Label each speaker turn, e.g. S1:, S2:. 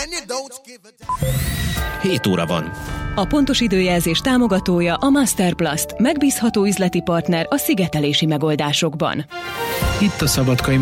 S1: 7 óra van.
S2: A pontos időjelzés támogatója a Masterplast, megbízható üzleti partner a szigetelési megoldásokban.
S3: Itt a Szabadkai